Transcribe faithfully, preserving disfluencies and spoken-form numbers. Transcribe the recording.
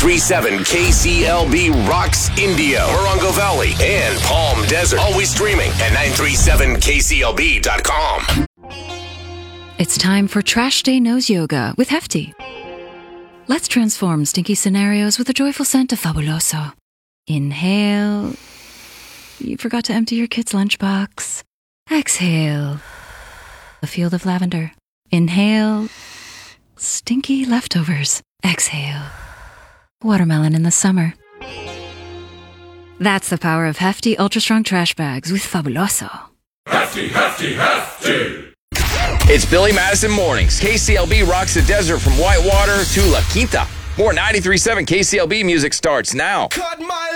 ninety-three point seven K C L B rocks Indio, Morongo Valley, and Palm Desert. Always streaming at nine three seven K C L B dot com. It's time for Trash Day Nose Yoga with Hefty. Let's transform stinky scenarios with a joyful scent of Fabuloso. Inhale. You forgot to empty your kid's lunchbox. Exhale. A field of lavender. Inhale. Stinky leftovers. Exhale. Watermelon in the summer. That's the power of Hefty Ultra Strong Trash Bags with Fabuloso. Hefty, hefty, hefty! It's Billy Madison Mornings. K C L B rocks the desert from Whitewater to La Quinta. More ninety-three point seven K C L B music starts now. Cut my